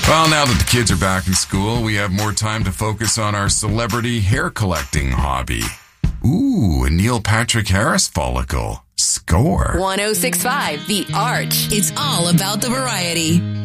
Well, now that the kids are back in school, we have more time to focus on our celebrity hair collecting hobby. Ooh, a Neil Patrick Harris follicle. Score. 106.5 The Arch. It's all about the variety.